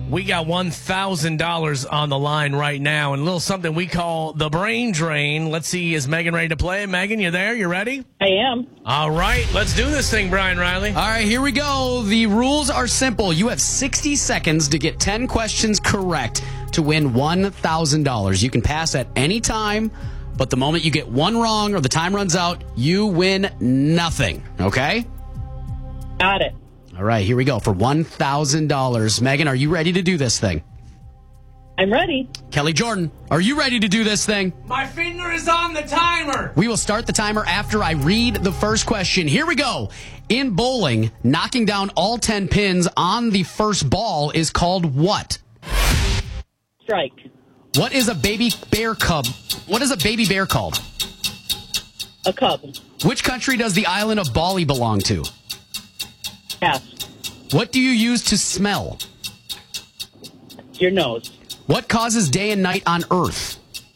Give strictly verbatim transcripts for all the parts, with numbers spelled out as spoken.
We got one thousand dollars on the line right now, and a little something we call the brain drain. Let's see, is Megan ready to play? Megan, you there? You ready? I am. All right, let's do this thing, Brian Riley. All right, here we go. The rules are simple. You have sixty seconds to get ten questions correct to win one thousand dollars. You can pass at any time, but the moment you get one wrong or the time runs out, you win nothing. Okay? Got it. All right, here we go for one thousand dollars. Megan, are you ready to do this thing? I'm ready. Kelly Jordan, are you ready to do this thing? My finger is on the timer. We will start the timer after I read the first question. Here we go. In bowling, knocking down all ten pins on the first ball is called what? Strike. What is a baby bear cub? What is a baby bear called? A cub. Which country does the island of Bali belong to? Pass. What do you use to smell? Your nose. What causes day and night on Earth?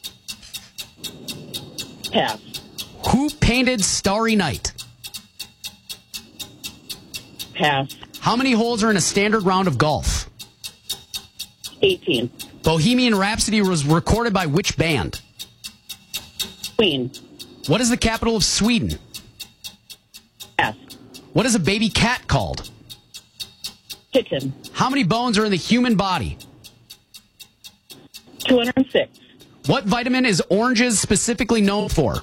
Pass. Who painted Starry Night? Pass. How many holes are in a standard round of golf? eighteen. Bohemian Rhapsody was recorded by which band? Queen. What is the capital of Sweden? Pass. What is a baby cat called? Kitten. How many bones are in the human body? two hundred six. What vitamin is oranges specifically known for?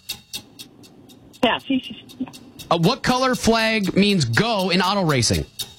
Pass. Uh, what color flag means go in auto racing?